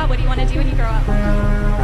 What do you want to do when you grow up?